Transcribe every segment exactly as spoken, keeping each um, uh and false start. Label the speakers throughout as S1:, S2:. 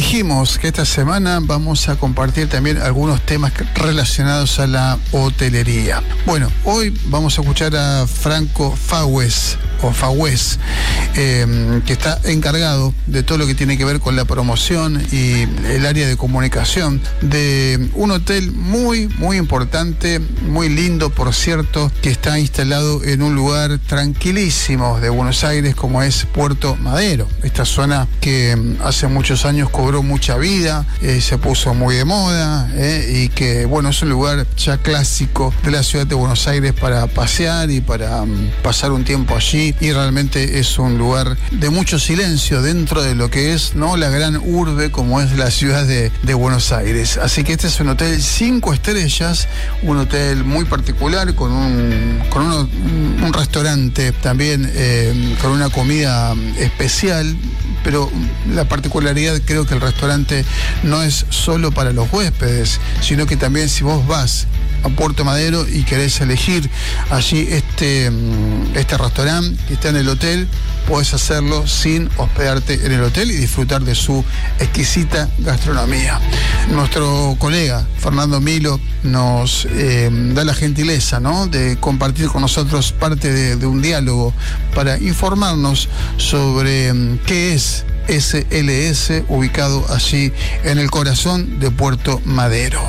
S1: dijimos que esta semana vamos a compartir también algunos temas relacionados a la hotelería. Bueno, hoy vamos a escuchar a Franco Fagües, o Fagües, eh, que está encargado de todo lo que tiene que ver con la promoción y el área de comunicación de un hotel muy, muy importante, muy lindo, por cierto, que está instalado en un lugar tranquilísimo de Buenos Aires, como es Puerto Madero. Esta zona que hace muchos años cobró mucha vida, eh, se puso muy de moda, eh, y que, bueno, es un lugar ya clásico de la ciudad de Buenos Aires para pasear y para um, pasar un tiempo allí, y realmente es un lugar de mucho silencio dentro de lo que es, ¿no?, la gran urbe como es la ciudad de, de Buenos Aires. Así que este es un hotel cinco estrellas, un hotel muy particular, con un, con uno, un, un restaurante también, eh, con una comida especial, pero la particularidad, creo que el restaurante no es solo para los huéspedes, sino que también si vos vas a Puerto Madero y querés elegir allí este, este restaurante que está en el hotel, podés hacerlo sin hospedarte en el hotel y disfrutar de su exquisita gastronomía. Nuestro colega Fernando Milo nos eh, da la gentileza, ¿no?, de compartir con nosotros parte de, de un diálogo para informarnos sobre um, qué es S L S, ubicado allí en el corazón de Puerto Madero.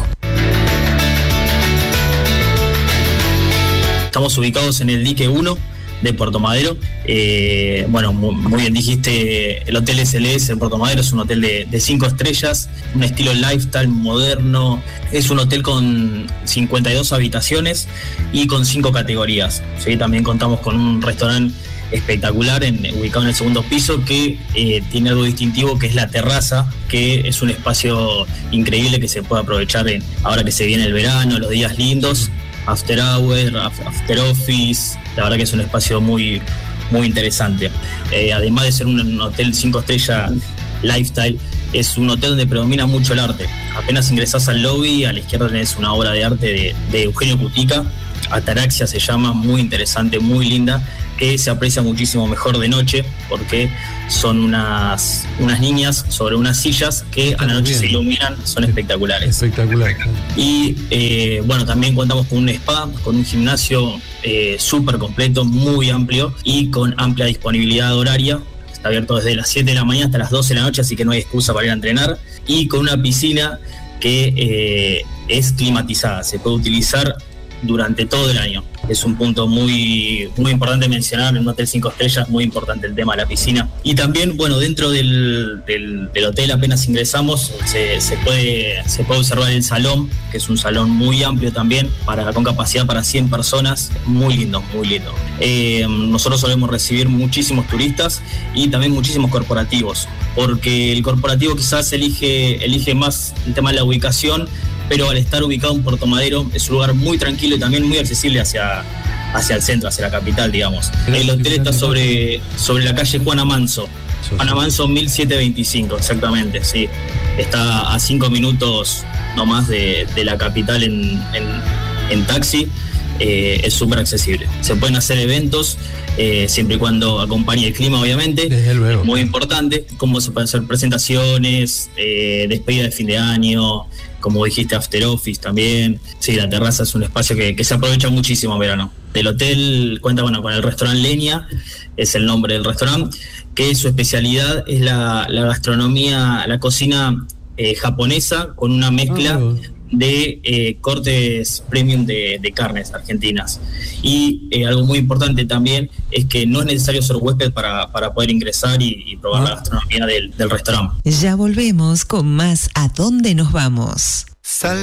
S2: Estamos ubicados en el dique uno de Puerto Madero. Eh, bueno, muy, muy bien dijiste, el Hotel S L S de Puerto Madero es un hotel de, de cinco estrellas, un estilo lifestyle moderno. Es un hotel con cincuenta y dos habitaciones y con cinco categorías. ¿Sí? También contamos con un restaurante espectacular en, ubicado en el segundo piso, que eh, tiene algo distintivo, que es la terraza, que es un espacio increíble que se puede aprovechar en, ahora que se viene el verano, los días lindos. After hour, after office, la verdad que es un espacio muy, muy interesante. Eh, además de ser un, un hotel cinco estrellas lifestyle, es un hotel donde predomina mucho el arte. Apenas ingresás al lobby, a la izquierda tenés una obra de arte de, de Eugenio Cutica, Ataraxia se llama, muy interesante, muy linda, que se aprecia muchísimo mejor de noche, porque son unas, unas niñas sobre unas sillas que a la noche se iluminan, son espectaculares.
S3: Espectacular.
S2: Y eh, bueno, también contamos con un spa, con un gimnasio eh, súper completo, muy amplio y con amplia disponibilidad horaria. Está abierto desde las siete de la mañana hasta las doce de la noche, así que no hay excusa para ir a entrenar. Y con una piscina que eh, es climatizada, se puede utilizar durante todo el año. Es un punto muy, muy importante mencionar en un hotel cinco estrellas, muy importante el tema de la piscina. Y también, bueno, dentro del, del, del hotel apenas ingresamos, se, se, puede, se puede observar el salón, que es un salón muy amplio también, para, con capacidad para cien personas, muy lindo, muy lindo. Eh, nosotros solemos recibir muchísimos turistas y también muchísimos corporativos, porque el corporativo quizás elige, elige más el tema de la ubicación, pero al estar ubicado en Puerto Madero es un lugar muy tranquilo y también muy accesible hacia, hacia el centro, hacia la capital, digamos. El hotel está sobre, sobre la calle Juana Manso, Juana Manso mil setecientos veinticinco, exactamente, sí. Está a cinco minutos nomás de, de la capital en, en, en taxi. Eh, es súper accesible. Se pueden hacer eventos, eh, siempre y cuando acompañe el clima, obviamente.
S3: Desde luego.
S2: Es muy importante, como se pueden hacer presentaciones, eh, despedida de fin de año, como dijiste, after office también. Sí, la terraza es un espacio que, que se aprovecha muchísimo en verano. El hotel cuenta, bueno, con el restaurante Leña, es el nombre del restaurante, que su especialidad es la, la gastronomía, la cocina eh, japonesa, con una mezcla oh. de eh, cortes premium de, de carnes argentinas. Y eh, algo muy importante también es que no es necesario ser huésped para, para poder ingresar y, y probar ah. la gastronomía del, del restaurante.
S4: Ya volvemos con más ¿A dónde nos vamos? Sal